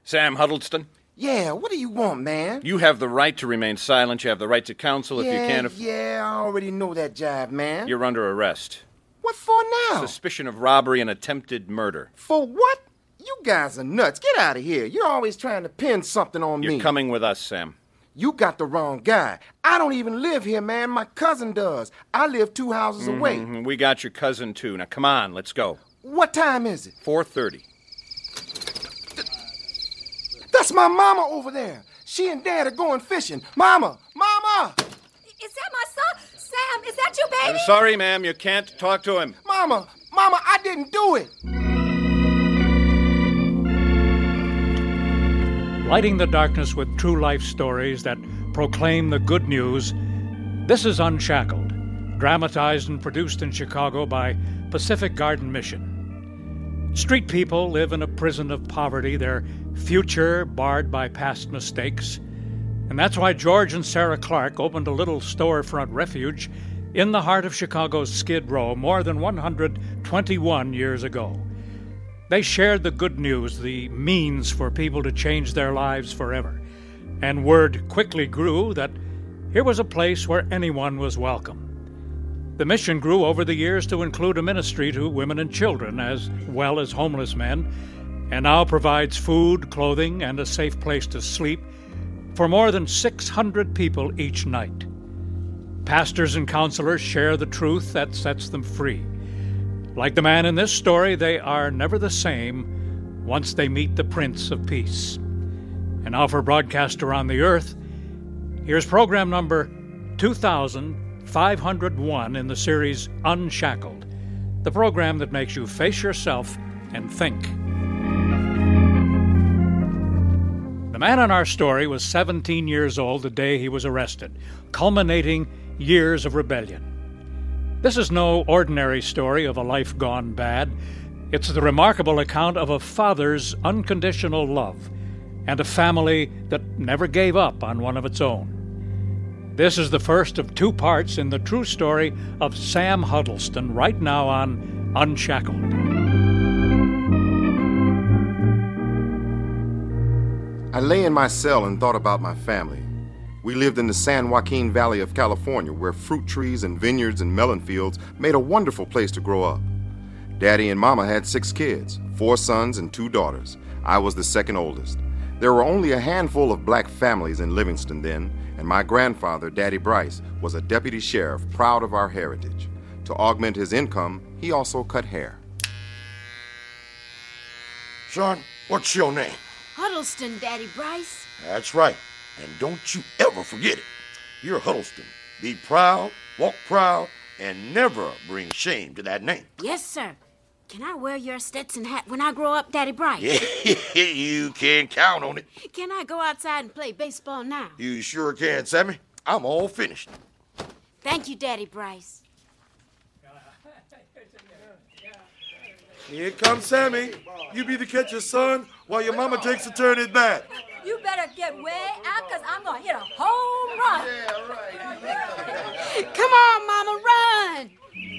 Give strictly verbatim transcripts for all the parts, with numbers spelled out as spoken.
Sam Huddleston? Yeah, what do you want, man? You have the right to remain silent. You have the right to counsel if yeah, you can't... Aff- yeah, I already know that jive, man. You're under arrest. What for now? Suspicion of robbery and attempted murder. For what? You guys are nuts. Get out of here. You're always trying to pin something on You're me. You're coming with us, Sam. You got the wrong guy. I don't even live here, man. My cousin does. I live two houses Mm-hmm. away. We got your cousin, too. Now, come on, let's go. What time is it? four thirty. That's my mama over there. She and Dad are going fishing. Mama! Mama! Is that my son? Sam, is that your baby? I'm sorry, ma'am. You can't talk to him. Mama! Mama, I didn't do it! Lighting the darkness with true life stories that proclaim the good news, this is Unshackled, dramatized and produced in Chicago by Pacific Garden Mission. Street people live in a prison of poverty, their future barred by past mistakes. And that's why George and Sarah Clark opened a little storefront refuge in the heart of Chicago's Skid Row more than one hundred twenty-one years ago. They shared the good news, the means for people to change their lives forever. And word quickly grew that here was a place where anyone was welcome. The mission grew over the years to include a ministry to women and children, as well as homeless men, and now provides food, clothing, and a safe place to sleep for more than six hundred people each night. Pastors and counselors share the truth that sets them free. Like the man in this story, they are never the same once they meet the Prince of Peace. And now for broadcast around the earth, here's program number two thousand five hundred one in the series Unshackled, the program that makes you face yourself and think. The man in our story was seventeen years old the day he was arrested, culminating years of rebellion. This is no ordinary story of a life gone bad. It's the remarkable account of a father's unconditional love and a family that never gave up on one of its own. This is the first of two parts in the true story of Sam Huddleston, right now on Unshackled. I lay in my cell and thought about my family. We lived in the San Joaquin Valley of California, where fruit trees and vineyards and melon fields made a wonderful place to grow up. Daddy and Mama had six kids, four sons and two daughters. I was the second oldest. There were only a handful of black families in Livingston then, and my grandfather, Daddy Bryce, was a deputy sheriff, proud of our heritage. To augment his income, he also cut hair. Son, what's your name? Huddleston, Daddy Bryce. That's right. And don't you ever forget it. You're Huddleston. Be proud, walk proud, and never bring shame to that name. Yes, sir. Can I wear your Stetson hat when I grow up, Daddy Bryce? Yeah, you can count on it. Can I go outside and play baseball now? You sure can, Sammy. I'm all finished. Thank you, Daddy Bryce. Here comes Sammy. You be the catcher's son while your mama takes a turn at bat. You better get way out, because I'm going to hit a home run. Yeah, right. Come on, Mama, run.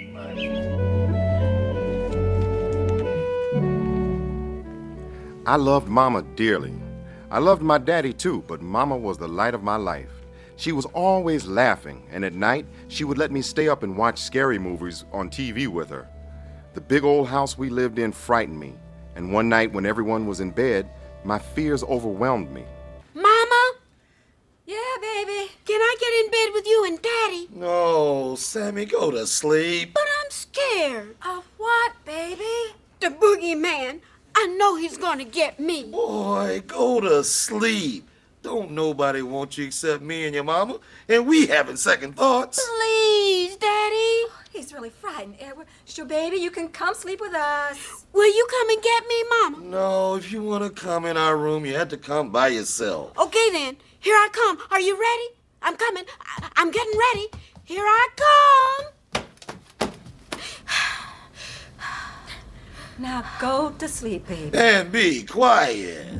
I loved Mama dearly. I loved my daddy too, but Mama was the light of my life. She was always laughing, and at night, she would let me stay up and watch scary movies on T V with her. The big old house we lived in frightened me, and one night when everyone was in bed, my fears overwhelmed me. Mama? Yeah, baby. Can I get in bed with you and Daddy? No, Sammy, go to sleep. But I'm scared. Of what, baby? The boogeyman. I know he's gonna get me. Boy, go to sleep. Don't nobody want you except me and your mama, and we having second thoughts. Please, Daddy. He's really frightened, Edward. Sure, baby, you can come sleep with us. Will you come and get me, Mama? No, if you want to come in our room, you have to come by yourself. Okay, then. Here I come. Are you ready? I'm coming. I- I'm getting ready. Here I come. Now go to sleep, baby. And be quiet.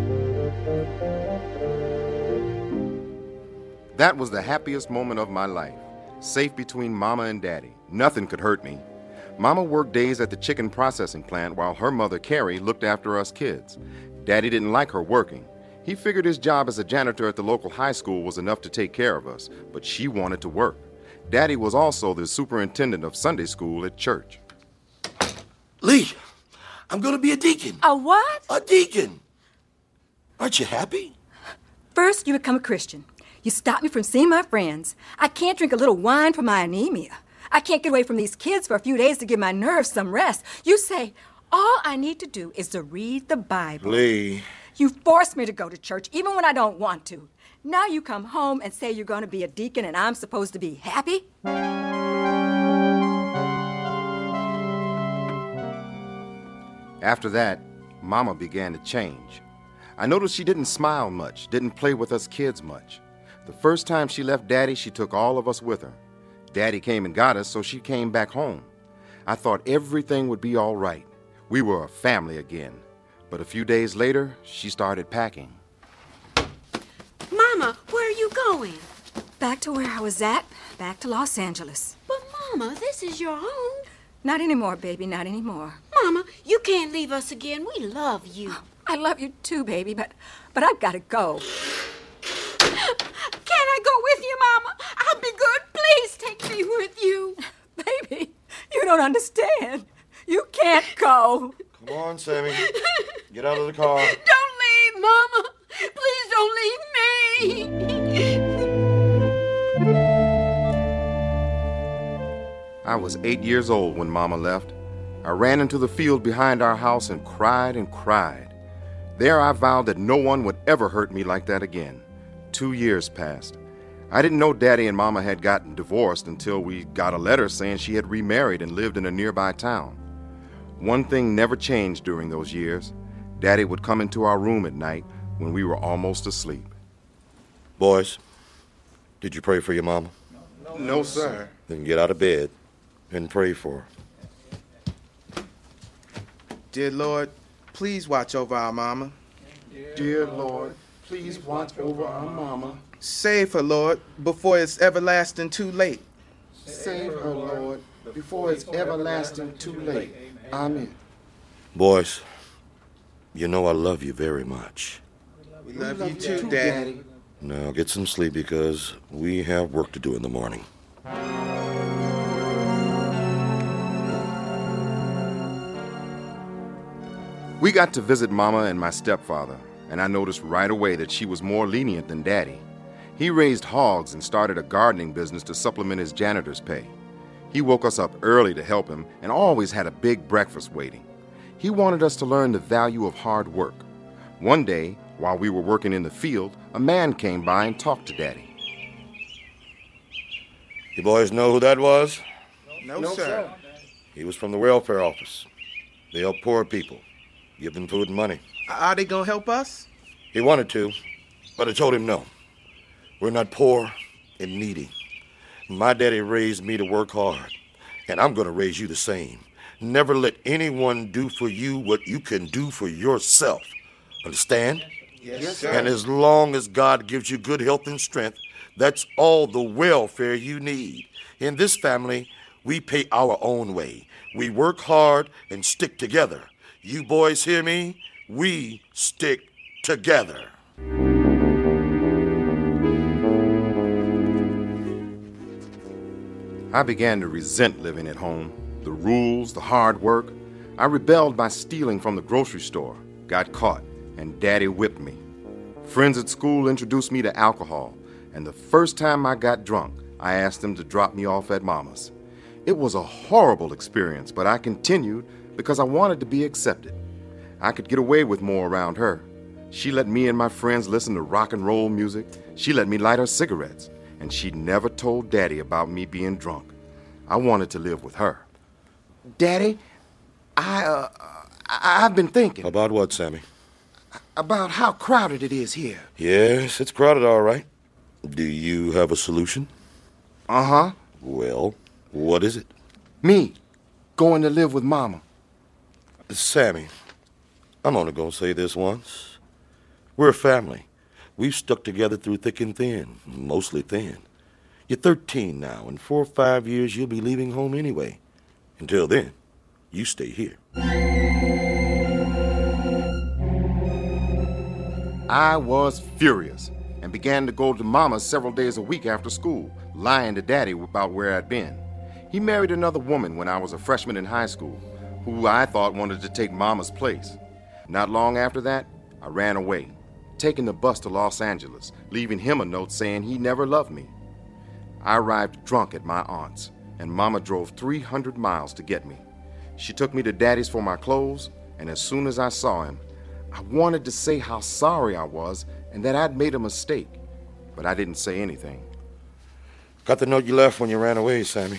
That was the happiest moment of my life. Safe between Mama and Daddy. Nothing could hurt me. Mama worked days at the chicken processing plant while her mother, Carrie, looked after us kids. Daddy didn't like her working. He figured his job as a janitor at the local high school was enough to take care of us, but she wanted to work. Daddy was also the superintendent of Sunday school at church. Lee, I'm going to be a deacon. A what? A deacon. Aren't you happy? First, you become a Christian. You stop me from seeing my friends. I can't drink a little wine for my anemia. I can't get away from these kids for a few days to give my nerves some rest. You say, all I need to do is to read the Bible. Lee. You force me to go to church, even when I don't want to. Now you come home and say you're going to be a deacon and I'm supposed to be happy? After that, Mama began to change. I noticed she didn't smile much, didn't play with us kids much. The first time she left Daddy, she took all of us with her. Daddy came and got us, so she came back home. I thought everything would be all right. We were a family again. But a few days later, she started packing. Mama, where are you going? Back to where I was at, back to Los Angeles. But, Mama, this is your home. Not anymore, baby, not anymore. Mama, you can't leave us again. We love you. I love you too, baby, but but I've got to go. Can I go with you, Mama? I'll be good. Please take me with you. Baby, you don't understand. You can't go. Come on, Sammy. Get out of the car. Don't leave, Mama. Please don't leave me. I was eight years old when Mama left. I ran into the field behind our house and cried and cried. There I vowed that no one would ever hurt me like that again. Two years passed. I didn't know Daddy and Mama had gotten divorced until we got a letter saying she had remarried and lived in a nearby town. One thing never changed during those years. Daddy would come into our room at night when we were almost asleep. Boys, did you pray for your mama? No, sir. Then get out of bed and pray for her. Dear Lord, please watch over our mama. Dear Lord, please watch over our mama. Save her, Lord, before it's everlasting too late. Save her, Lord, before it's everlasting too late. Amen. Boys, you know I love you very much. We love, we love you too, too Daddy. Daddy. Now get some sleep because we have work to do in the morning. We got to visit Mama and my stepfather, and I noticed right away that she was more lenient than Daddy. He raised hogs and started a gardening business to supplement his janitor's pay. He woke us up early to help him and always had a big breakfast waiting. He wanted us to learn the value of hard work. One day, while we were working in the field, a man came by and talked to Daddy. You boys know who that was? No, no sir. He was from the welfare office. They help poor people, give them food and money. Are they gonna help us? He wanted to, but I told him no. We're not poor and needy. My daddy raised me to work hard, and I'm going to raise you the same. Never let anyone do for you what you can do for yourself. Understand? Yes, sir. And as long as God gives you good health and strength, that's all the welfare you need. In this family, we pay our own way. We work hard and stick together. You boys hear me? We stick together. I began to resent living at home, the rules, the hard work. I rebelled by stealing from the grocery store, got caught, and Daddy whipped me. Friends at school introduced me to alcohol, and the first time I got drunk, I asked them to drop me off at Mama's. It was a horrible experience, but I continued because I wanted to be accepted. I could get away with more around her. She let me and my friends listen to rock and roll music. She let me light her cigarettes. And she never told Daddy about me being drunk. I wanted to live with her. Daddy, I, uh, I, I've been thinking. About what, Sammy? About how crowded it is here. Yes, it's crowded, all right. Do you have a solution? Uh-huh. Well, what is it? Me, going to live with Mama. Sammy, I'm only going to say this once. We're a family. We've stuck together through thick and thin, mostly thin. You're thirteen now. In four or five years, you'll be leaving home anyway. Until then, you stay here. I was furious and began to go to Mama's several days a week after school, lying to Daddy about where I'd been. He married another woman when I was a freshman in high school, who I thought wanted to take Mama's place. Not long after that, I ran away, taking the bus to Los Angeles, leaving him a note saying he never loved me. I arrived drunk at my aunt's, and Mama drove three hundred miles to get me. She took me to Daddy's for my clothes, and as soon as I saw him, I wanted to say how sorry I was and that I'd made a mistake, but I didn't say anything. Got the note you left when you ran away, Sammy.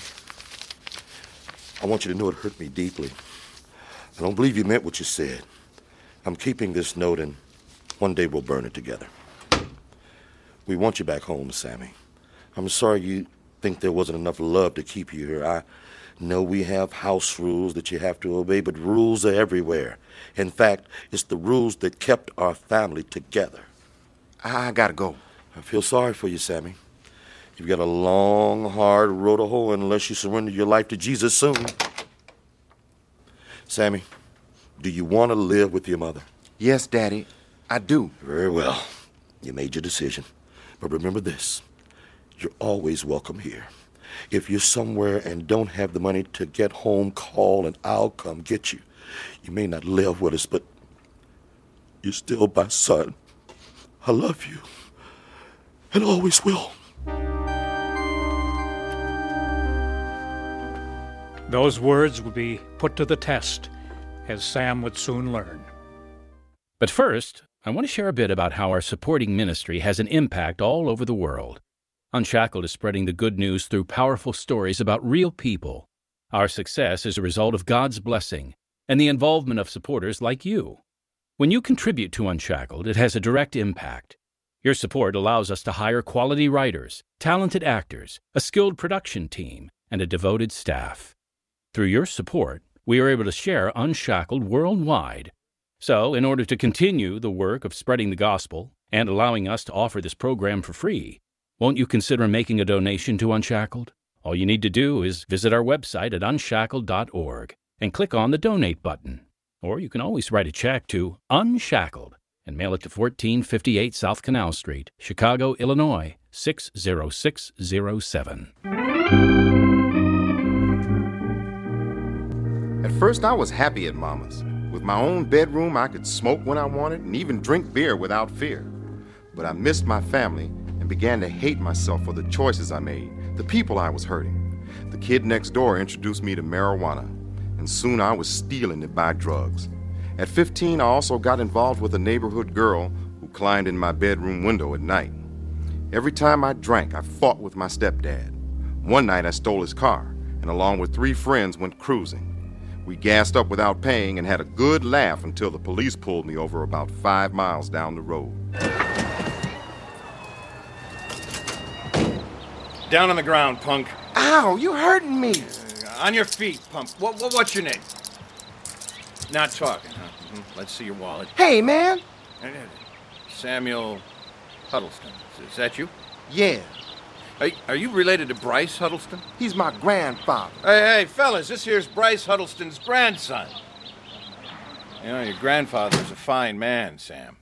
I want you to know it hurt me deeply. I don't believe you meant what you said. I'm keeping this note, and one day we'll burn it together. We want you back home, Sammy. I'm sorry you think there wasn't enough love to keep you here. I know we have house rules that you have to obey, but rules are everywhere. In fact, it's the rules that kept our family together. I gotta go. I feel sorry for you, Sammy. You've got a long, hard road to hoe unless you surrender your life to Jesus soon. Sammy, do you want to live with your mother? Yes, Daddy, I do. Very well. You made your decision. But remember this. You're always welcome here. If you're somewhere and don't have the money to get home, call and I'll come get you. You may not live with us, but you're still my son. I love you and always will. Those words would be put to the test, as Sam would soon learn. But first, I want to share a bit about how our supporting ministry has an impact all over the world. Unshackled is spreading the good news through powerful stories about real people. Our success is a result of God's blessing and the involvement of supporters like you. When you contribute to Unshackled, it has a direct impact. Your support allows us to hire quality writers, talented actors, a skilled production team, and a devoted staff. Through your support, we are able to share Unshackled worldwide. So, in order to continue the work of spreading the gospel and allowing us to offer this program for free, won't you consider making a donation to Unshackled? All you need to do is visit our website at unshackled dot org and click on the Donate button. Or you can always write a check to Unshackled and mail it to fourteen fifty-eight South Canal Street, Chicago, Illinois, six zero six zero seven. At first, I was happy at Mama's. With my own bedroom, I could smoke when I wanted and even drink beer without fear. But I missed my family and began to hate myself for the choices I made, the people I was hurting. The kid next door introduced me to marijuana, and soon I was stealing to buy drugs. At fifteen, I also got involved with a neighborhood girl who climbed in my bedroom window at night. Every time I drank, I fought with my stepdad. One night, I stole his car, and along with three friends went cruising. We gassed up without paying and had a good laugh until the police pulled me over about five miles down the road. Down on the ground, punk. Ow, you hurting me. Uh, on your feet, punk. What, what, what's your name? Not talking, huh? Mm-hmm. Let's see your wallet. Hey, man. Uh, Samuel Huddleston. Is, is that you? Yeah. Are, are you related to Bryce Huddleston? He's my grandfather. Hey, hey, fellas, this here's Bryce Huddleston's grandson. You know, your grandfather's a fine man, Sam.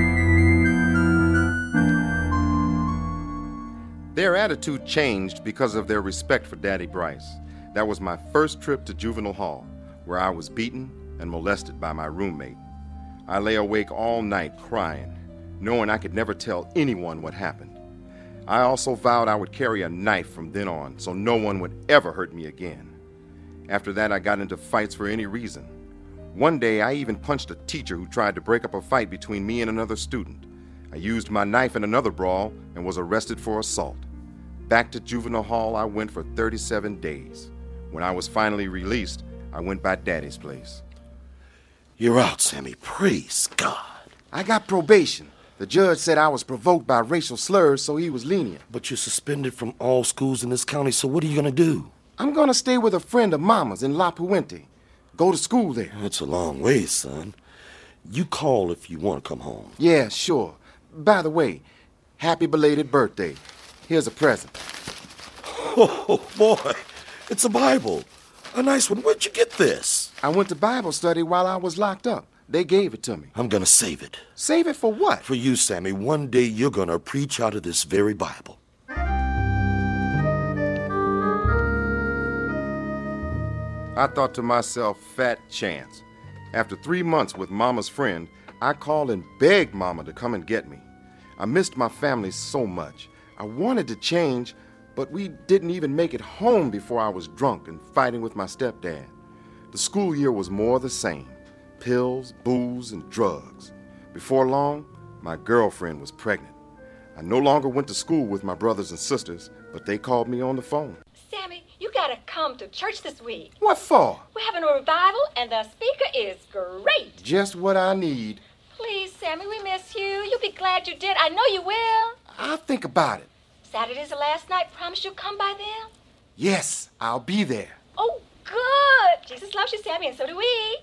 Their attitude changed because of their respect for Daddy Bryce. That was my first trip to juvenile hall, where I was beaten and molested by my roommate. I lay awake all night crying, knowing I could never tell anyone what happened. I also vowed I would carry a knife from then on so no one would ever hurt me again. After that, I got into fights for any reason. One day, I even punched a teacher who tried to break up a fight between me and another student. I used my knife in another brawl and was arrested for assault. Back to juvenile hall I went for thirty-seven days. When I was finally released, I went by Daddy's place. You're out, Sammy. Praise God. I got probation. The judge said I was provoked by racial slurs, so he was lenient. But you're suspended from all schools in this county, so what are you going to do? I'm going to stay with a friend of Mama's in La Puente. Go to school there. It's a long way, son. You call if you want to come home. Yeah, sure. By the way, happy belated birthday. Here's a present. Oh, boy. It's a Bible. A nice one. Where'd you get this? I went to Bible study while I was locked up. They gave it to me. I'm gonna save it. Save it for what? For you, Sammy. One day you're gonna preach out of this very Bible. I thought to myself, fat chance. After three months with Mama's friend, I called and begged Mama to come and get me. I missed my family so much. I wanted to change, but we didn't even make it home before I was drunk and fighting with my stepdad. The school year was more the same. Pills, booze, and drugs. Before long, my girlfriend was pregnant. I no longer went to school with my brothers and sisters, but they called me on the phone. Sammy, you gotta come to church this week. What for? We're having a revival, and the speaker is great. Just what I need. Please, Sammy, we miss you. You'll be glad you did. I know you will. I'll think about it. Saturday's the last night. Promise you'll come by then? Yes, I'll be there. Oh, good. Jesus loves you, Sammy, and so do we.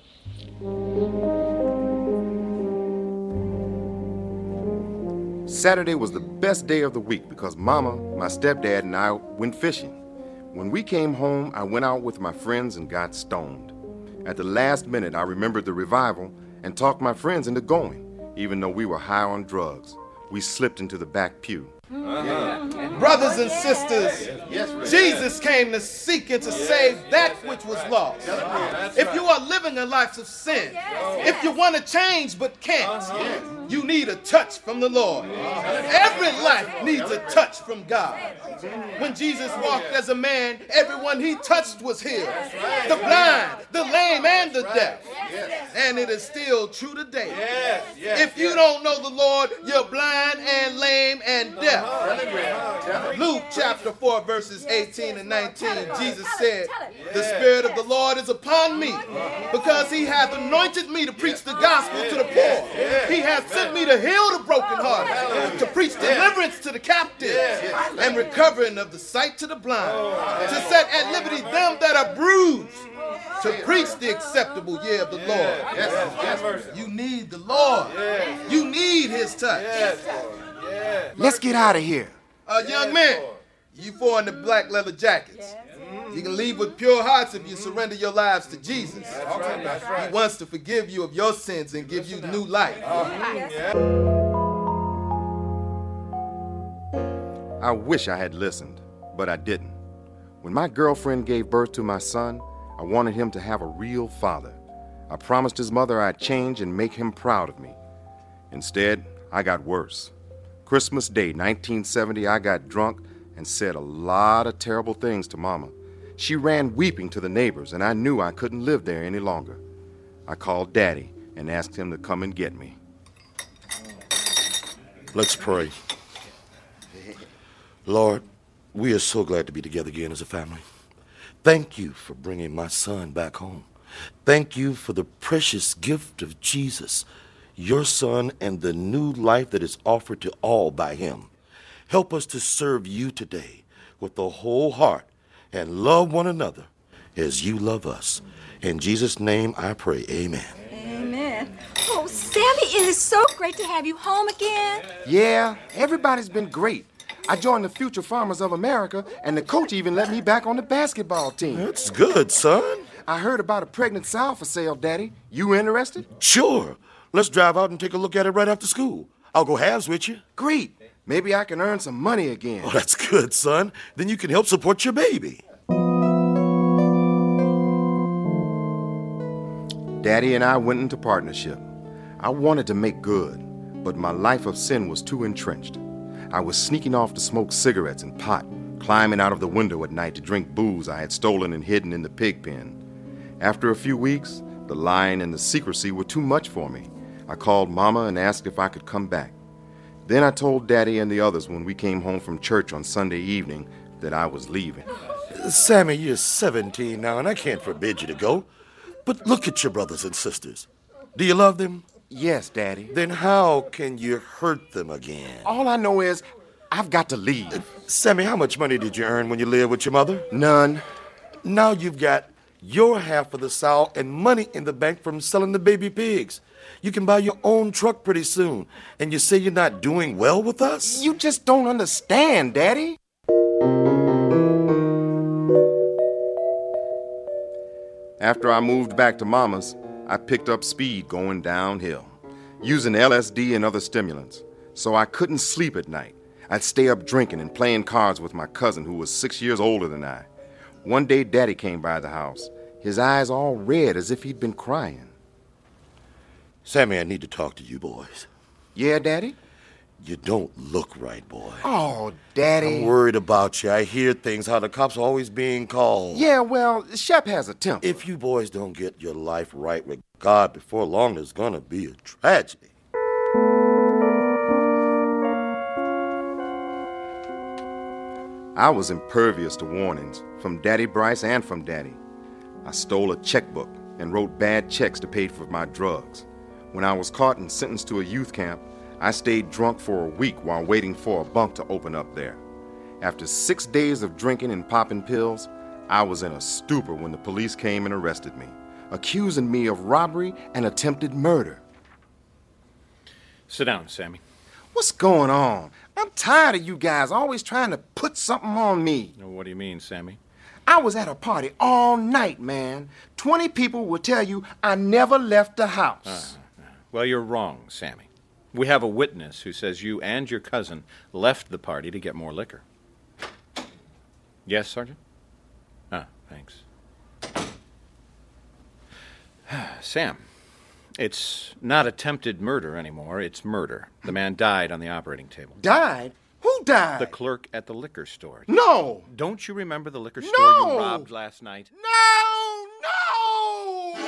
Saturday was the best day of the week because Mama, my stepdad, and I went fishing. When we came home, I went out with my friends and got stoned. At the last minute, I remembered the revival and talked my friends into going, even though we were high on drugs. We slipped into the back pew. Uh-huh. Brothers and sisters, Jesus came to seek and to save that which was lost. If you are living a life of sin, if you want to change but can't, you need a touch from the Lord. Every life needs a touch from God. When Jesus walked as a man, everyone he touched was healed. The blind, the lame, and the deaf. And it is still true today. If you don't know the Lord, you're blind and lame and deaf. Luke chapter four, verses eighteen and nineteen, Jesus said, "The Spirit of the Lord is upon me, because he hath anointed me to preach the gospel to the poor. He hath sent me to heal the brokenhearted, to preach deliverance to the captives, and recovering of the sight to the blind, to set at liberty them that are bruised, to preach the acceptable year of the Lord." You need the Lord. You need his touch. Let's get out of here. Uh, young man, you four in the black leather jackets. You can leave with pure hearts if you surrender your lives to Jesus. He wants to forgive you of your sins and give you new life. I wish I had listened, but I didn't. When my girlfriend gave birth to my son, I wanted him to have a real father. I promised his mother I'd change and make him proud of me. Instead, I got worse. Christmas Day, nineteen seventy, I got drunk and said a lot of terrible things to Mama. She ran weeping to the neighbors, and I knew I couldn't live there any longer. I called Daddy and asked him to come and get me. Let's pray. Lord, we are so glad to be together again as a family. Thank you for bringing my son back home. Thank you for the precious gift of Jesus, your son, and the new life that is offered to all by him. Help us to serve you today with the whole heart and love one another as you love us. In Jesus' name I pray, amen. Amen. Oh, Sammy, it is so great to have you home again. Yeah, everybody's been great. I joined the Future Farmers of America, and the coach even let me back on the basketball team. That's good, son. I heard about a pregnant sow for sale, Daddy. You interested? Sure. Let's drive out and take a look at it right after school. I'll go halves with you. Great. Maybe I can earn some money again. Oh, that's good, son. Then you can help support your baby. Daddy and I went into partnership. I wanted to make good, but my life of sin was too entrenched. I was sneaking off to smoke cigarettes and pot, climbing out of the window at night to drink booze I had stolen and hidden in the pig pen. After a few weeks, the lying and the secrecy were too much for me. I called Mama and asked if I could come back. Then I told Daddy and the others when we came home from church on Sunday evening that I was leaving. Sammy, you're seventeen now, and I can't forbid you to go. But look at your brothers and sisters. Do you love them? Yes, Daddy. Then how can you hurt them again? All I know is I've got to leave. Uh, Sammy, how much money did you earn when you lived with your mother? None. Now you've got your half of the sow and money in the bank from selling the baby pigs. You can buy your own truck pretty soon. And you say you're not doing well with us? You just don't understand, Daddy. After I moved back to Mama's, I picked up speed going downhill, using L S D and other stimulants, so I couldn't sleep at night. I'd stay up drinking and playing cards with my cousin who was six years older than I. One day, Daddy came by the house, his eyes all red as if he'd been crying. Sammy, I need to talk to you boys. Yeah, Daddy? You don't look right, boy. Oh, Daddy. I'm worried about you. I hear things, how the cops are always being called. Yeah, well, Shep has a temper. If you boys don't get your life right with God before long, there's gonna be a tragedy. I was impervious to warnings, from Daddy Bryce and from Daddy. I stole a checkbook and wrote bad checks to pay for my drugs. When I was caught and sentenced to a youth camp, I stayed drunk for a week while waiting for a bunk to open up there. After six days of drinking and popping pills, I was in a stupor when the police came and arrested me, accusing me of robbery and attempted murder. Sit down, Sammy. What's going on? I'm tired of you guys always trying to put something on me. What do you mean, Sammy? I was at a party all night, man. Twenty people will tell you I never left the house. Uh, well, you're wrong, Sammy. We have a witness who says you and your cousin left the party to get more liquor. Yes, Sergeant? Ah, thanks. Sam, it's not attempted murder anymore. It's murder. The man died on the operating table. Died? Who died? The clerk at the liquor store. No! Don't you remember the liquor store No! you robbed last night? No! No!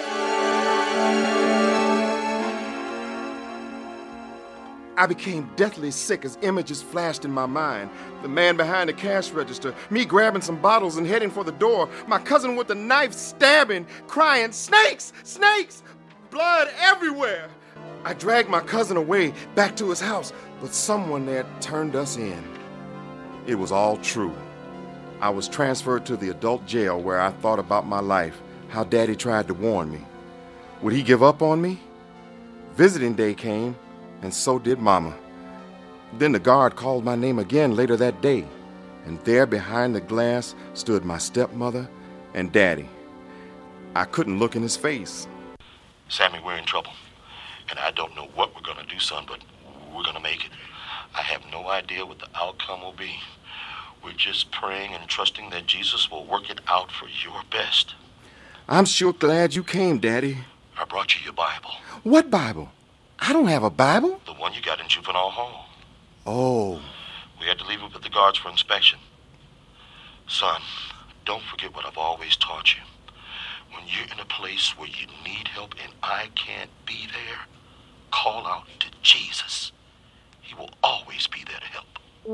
I became deathly sick as images flashed in my mind. The man behind the cash register, me grabbing some bottles and heading for the door, my cousin with the knife stabbing, crying, "Snakes! Snakes!" Blood everywhere. I dragged my cousin away, back to his house, but someone there turned us in. It was all true. I was transferred to the adult jail where I thought about my life, how Daddy tried to warn me. Would he give up on me? Visiting day came, and so did Mama. Then the guard called my name again later that day, and there behind the glass stood my stepmother and Daddy. I couldn't look in his face. Sammy, we're in trouble. And I don't know what we're gonna do, son, but we're gonna make it. I have no idea what the outcome will be. We're just praying and trusting that Jesus will work it out for your best. I'm sure glad you came, Daddy. I brought you your Bible. What Bible? I don't have a Bible. The one you got in juvenile hall. Oh. We had to leave it with the guards for inspection. Son, don't forget what I've always taught you. When you're in a place where you need help and I can't be there, call out to Jesus. He will always be there to help.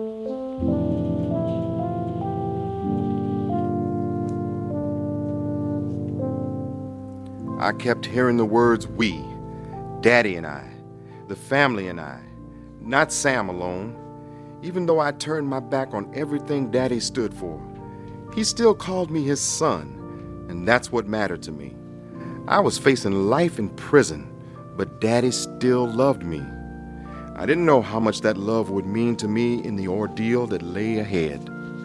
I kept hearing the words we, Daddy and I, the family and I, not Sam alone. Even though I turned my back on everything Daddy stood for, he still called me his son, and that's what mattered to me. I was facing life in prison, but Daddy still loved me. I didn't know how much that love would mean to me in the ordeal that lay ahead.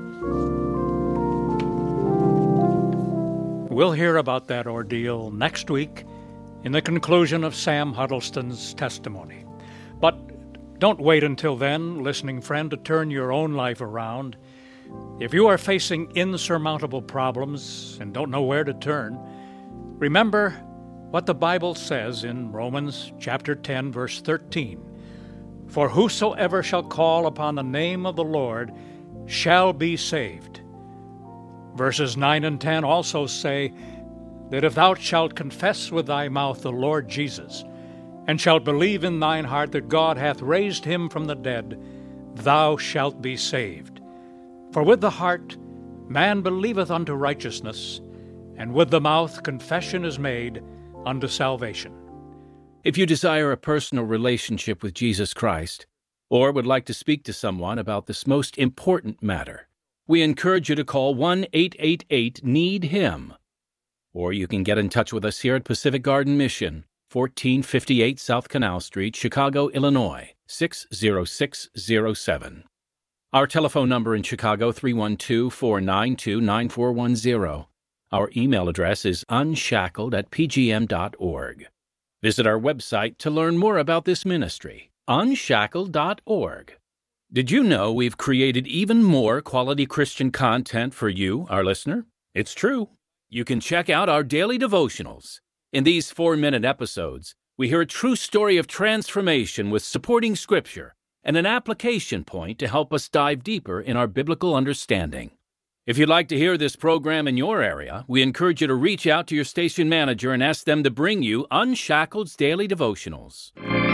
We'll hear about that ordeal next week in the conclusion of Sam Huddleston's testimony. But don't wait until then, listening friend, to turn your own life around. If you are facing insurmountable problems and don't know where to turn, remember what the Bible says in Romans chapter ten, verse thirteen. For whosoever shall call upon the name of the Lord shall be saved. Verses nine and ten also say that if thou shalt confess with thy mouth the Lord Jesus, and shalt believe in thine heart that God hath raised him from the dead, thou shalt be saved. For with the heart man believeth unto righteousness, and with the mouth confession is made unto salvation. If you desire a personal relationship with Jesus Christ, or would like to speak to someone about this most important matter, we encourage you to call one eight eight eight need him. Or you can get in touch with us here at Pacific Garden Mission, fourteen fifty-eight South Canal Street, Chicago, Illinois, six zero six zero seven. Our telephone number in Chicago, three one two, four nine two, nine four one zero. Our email address is unshackled at p g m dot org. Visit our website to learn more about this ministry, unshackled dot org. Did you know we've created even more quality Christian content for you, our listener? It's true. You can check out our daily devotionals. In these four-minute episodes, we hear a true story of transformation with supporting scripture and an application point to help us dive deeper in our biblical understanding. If you'd like to hear this program in your area, we encourage you to reach out to your station manager and ask them to bring you Unshackled's Daily Devotionals.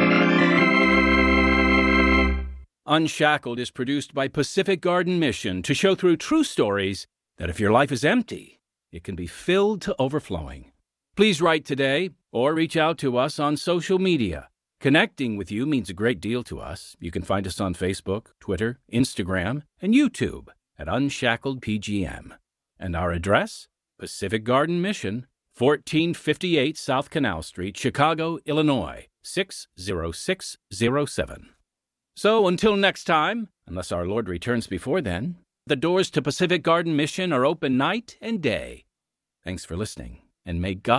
Unshackled is produced by Pacific Garden Mission to show through true stories that if your life is empty, it can be filled to overflowing. Please write today or reach out to us on social media. Connecting with you means a great deal to us. You can find us on Facebook, Twitter, Instagram, and YouTube at Unshackled P G M. And our address? Pacific Garden Mission, fourteen fifty-eight South Canal Street, Chicago, Illinois, six zero six zero seven. So until next time, unless our Lord returns before then, the doors to Pacific Garden Mission are open night and day. Thanks for listening, and may God